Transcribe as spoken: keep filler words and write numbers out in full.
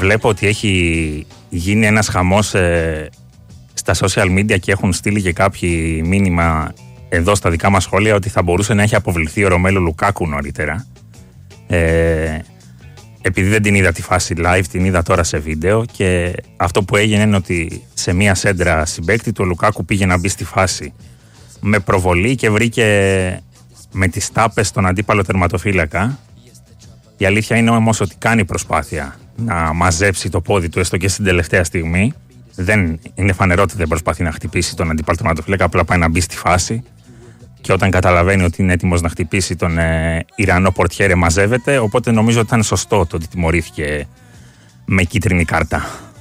βλέπω ότι έχει γίνει ένας χαμός ε, στα social media και έχουν στείλει και κάποιοι μήνυμα εδώ στα δικά μας σχόλια ότι θα μπορούσε να έχει αποβληθεί ο Ρωμέλο Λουκάκου νωρίτερα. Ε, επειδή δεν την είδα τη φάση live, την είδα τώρα σε βίντεο και αυτό που έγινε είναι ότι σε μία σέντρα συμπαίκτη του ο Λουκάκου πήγε να μπει στη φάση με προβολή και βρήκε με τις τάπες τον αντίπαλο τερματοφύλακα. Η αλήθεια είναι όμως ότι κάνει προσπάθεια να μαζέψει το πόδι του έστω και στην τελευταία στιγμή. Δεν είναι φανερό ότι δεν προσπαθεί να χτυπήσει τον αντίπαλο τερματοφύλακα, απλά πάει να μπει στη φάση. Και όταν καταλαβαίνει ότι είναι έτοιμος να χτυπήσει τον ε, Ιρανό πορτιέρε, μαζεύεται. Οπότε νομίζω ότι ήταν σωστό το ότι τιμωρήθηκε με κίτρινη κάρτα.